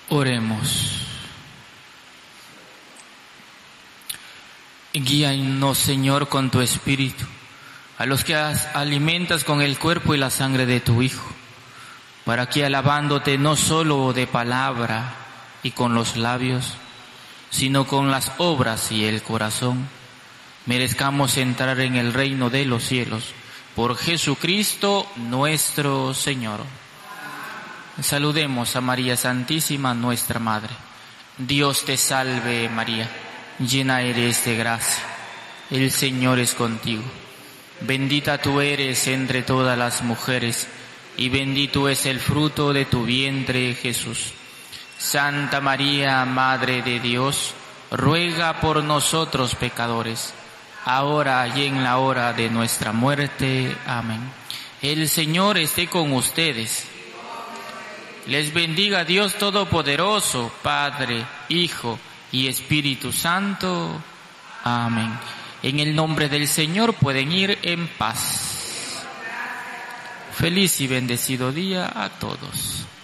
Oremos. Guíanos, Señor, con tu Espíritu, a los que alimentas con el cuerpo y la sangre de tu Hijo, para que alabándote no solo de palabra y con los labios, sino con las obras y el corazón, merezcamos entrar en el reino de los cielos, por Jesucristo nuestro Señor. Saludemos a María Santísima, nuestra Madre. Dios te salve, María, llena eres de gracia, el Señor es contigo. Bendita tú eres entre todas las mujeres, y bendito es el fruto de tu vientre, Jesús. Santa María, Madre de Dios, ruega por nosotros pecadores, ahora y en la hora de nuestra muerte. Amén. El Señor esté con ustedes. Les bendiga Dios Todopoderoso, Padre, Hijo y Espíritu Santo. Amén. En el nombre del Señor pueden ir en paz. Feliz y bendecido día a todos.